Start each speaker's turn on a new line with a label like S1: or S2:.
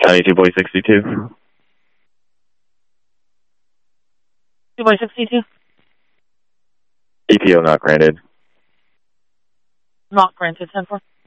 S1: 92 boy 62.
S2: 2 by 62.
S1: EPO not granted.
S2: Not granted, 10-4.